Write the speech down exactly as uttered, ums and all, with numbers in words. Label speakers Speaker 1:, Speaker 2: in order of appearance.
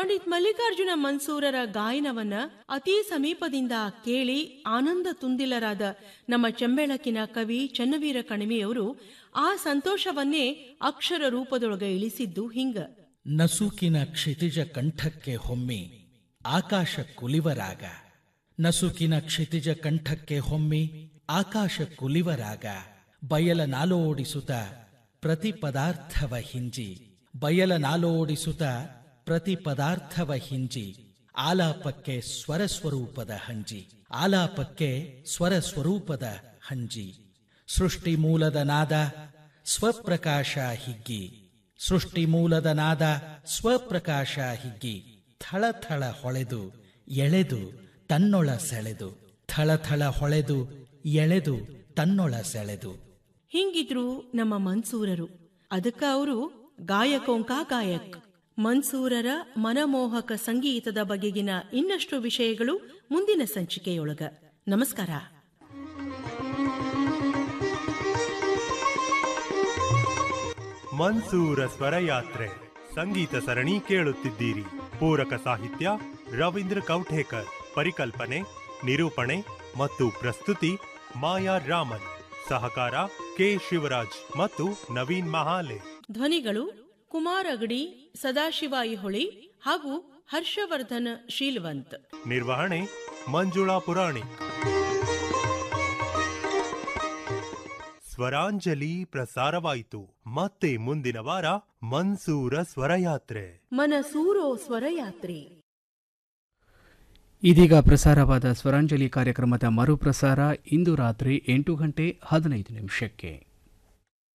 Speaker 1: ಪಂಡಿತ್ ಮಲ್ಲಿಕಾರ್ಜುನ ಮನ್ಸೂರರ ಗಾಯನವನ್ನ ಅತಿ ಸಮೀಪದಿಂದ ಕೇಳಿ ಆನಂದ ತುಂದಿಲರಾದ ನಮ್ಮ ಚೆಂಬೆಳಕಿನ ಕವಿ ಚನ್ನವೀರ ಕಣಿವೆಯವರು ಆ ಸಂತೋಷವನ್ನೇ ಅಕ್ಷರ ರೂಪದೊಳಗೆ ಇಳಿಸಿದ್ದು ಹಿಂಗ.
Speaker 2: ನಸುಕಿನ ಕ್ಷಿತಿಜ ಕಂಠಕ್ಕೆ ಹೊಮ್ಮಿ ಆಕಾಶ ಕುಲಿವರಾಗ, ನಸುಕಿನ ಕ್ಷಿತಿಜ ಕಂಠಕ್ಕೆ ಹೊಮ್ಮಿ ಆಕಾಶ ಕುಲಿವರಾಗ, ಬಯಲ ನಾಲೋಡಿಸುತ್ತ ಪ್ರತಿ ಪದಾರ್ಥವ ಹಿಂಜಿ, ಬಯಲ ನಾಲೋಡಿಸುತ್ತ ಪ್ರತಿ ಪದಾರ್ಥವ ಹಿಂಜಿ, ಆಲಾಪಕ್ಕೆ ಸ್ವರ ಸ್ವರೂಪದ ಹಂಜಿ, ಆಲಾಪಕ್ಕೆ ಸ್ವರ ಸ್ವರೂಪದ ಹಂಜಿ, ಸೃಷ್ಟಿ ಮೂಲದ ನಾದ ಸ್ವಪ್ರಕಾಶ ಹಿಗ್ಗಿ, ಸೃಷ್ಟಿ ಮೂಲದ ನಾದ ಸ್ವಪ್ರಕಾಶ ಹಿಗ್ಗಿ, ಥಳಥಳ ಹೊಳೆದು ಎಳೆದು ತನ್ನೊಳ ಸೆಳೆದು, ಥಳಥಳ ಹೊಳೆದು ಎಳೆದು ತನ್ನೊಳ ಸೆಳೆದು.
Speaker 1: ಹಿಂಗಿದ್ರು ನಮ್ಮ ಮನ್ಸೂರರು. ಅದಕ್ಕ ಅವರು ಗಾಯಕೋಂಕ ಗಾಯಕ್. ಮನ್ಸೂರರ ಮನಮೋಹಕ ಸಂಗೀತದ ಬಗೆಗಿನ ಇನ್ನಷ್ಟು ವಿಷಯಗಳು ಮುಂದಿನ ಸಂಚಿಕೆಯೊಳಗ. ನಮಸ್ಕಾರ.
Speaker 3: ಮನ್ಸೂರ ಸ್ವರಯಾತ್ರೆ ಸಂಗೀತ ಸರಣಿ ಕೇಳುತ್ತಿದ್ದೀರಿ. ಪೂರಕ ಸಾಹಿತ್ಯ ರವೀಂದ್ರ ಕೌಠೇಕರ್, ಪರಿಕಲ್ಪನೆ, ನಿರೂಪಣೆ ಮತ್ತು ಪ್ರಸ್ತುತಿ ಮಾಯಾ ರಾಮನ್, ಸಹಕಾರ ಕೆ ಶಿವರಾಜ್ ಮತ್ತು ನವೀನ್ ಮಹಾಲೆ.
Speaker 1: ಧ್ವನಿಗಳು ಕುಮಾರ್ ಅಗಡಿ, ಸದಾಶಿವ ಐಹೊಳಿ ಹಾಗೂ ಹರ್ಷವರ್ಧನ್ ಶೀಲ್ವಂತ್.
Speaker 3: ನಿರ್ವಹಣೆ ಮಂಜುಳಾ ಪುರಾಣಿಕ್. ಸ್ವರಾಂಜಲಿ ಪ್ರಸಾರವಾಯಿತು. ಮತ್ತೆ ಮುಂದಿನ ವಾರ ಮನ್ಸೂರ ಸ್ವರಯಾತ್ರೆ.
Speaker 1: ಮನಸೂರೋ ಸ್ವರಯಾತ್ರೆ.
Speaker 4: ಇದೀಗ ಪ್ರಸಾರವಾದ ಸ್ವರಾಂಜಲಿ ಕಾರ್ಯಕ್ರಮದ ಮರುಪ್ರಸಾರ ಇಂದು ರಾತ್ರಿ ಎಂಟು ಗಂಟೆ ಹದಿನೈದು ನಿಮಿಷಕ್ಕೆ.